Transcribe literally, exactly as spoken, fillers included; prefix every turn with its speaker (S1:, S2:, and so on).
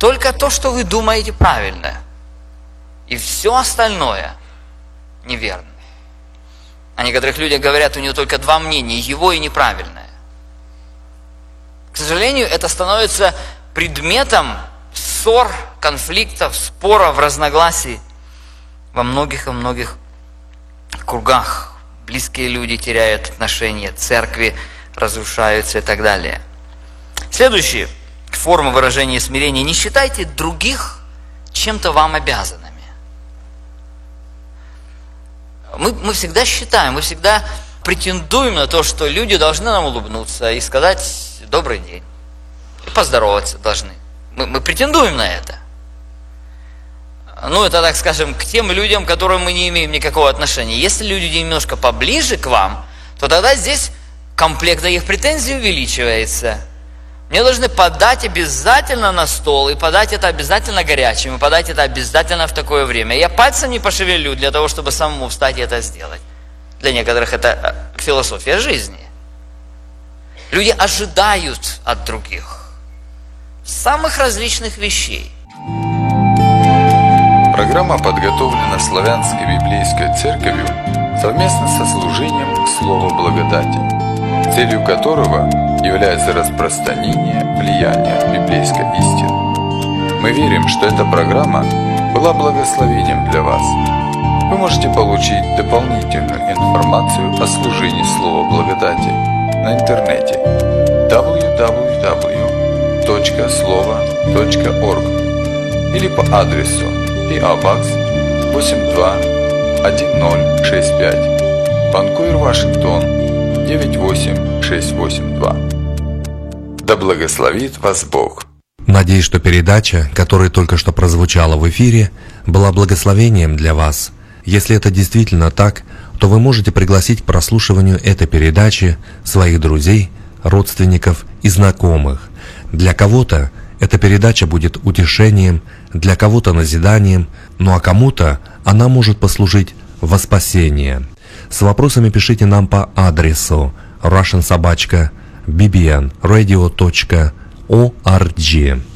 S1: только то, что вы думаете правильно. И все остальное неверно. О некоторых людях говорят, у него только два мнения, его и неправильное. К сожалению, это становится предметом ссор, конфликтов, споров, разногласий во многих и многих кругах. Близкие люди теряют отношения, церкви разрушаются и так далее. Следующая форма выражения смирения: не считайте других чем-то вам обязанными. Мы, мы всегда считаем, мы всегда претендуем на то, что люди должны нам улыбнуться и сказать добрый день, и поздороваться должны. Мы, мы претендуем на это. Ну, это, так скажем, к тем людям, к которым мы не имеем никакого отношения. Если люди немножко поближе к вам, то тогда здесь комплект их претензий увеличивается. Мне должны подать обязательно на стол, и подать это обязательно горячим, и подать это обязательно в такое время. Я пальцем не пошевелю для того, чтобы самому встать и это сделать. Для некоторых это философия жизни. Люди ожидают от других самых различных вещей.
S2: Программа подготовлена Славянской библейской церковью совместно со служением Слова Благодати, целью которого является распространение влияния библейской истины. Мы верим, что эта программа была благословением для вас. Вы можете получить дополнительную информацию о служении Слова Благодати на интернете дабл ю дабл ю дабл ю точка слова точка орг или по адресу пи о Box восемь два один ноль шесть пять, Ванкувер, Вашингтон девять восемь шесть восемь два. Да благословит вас Бог.
S3: Надеюсь, что передача, которая только что прозвучала в эфире, была благословением для вас. Если это действительно так, то вы можете пригласить к прослушиванию этой передачи своих друзей, родственников и знакомых. Для кого-то эта передача будет утешением, для кого-то назиданием, ну а кому-то она может послужить во спасение. С вопросами пишите нам по адресу russian собака би би эн радио точка орг.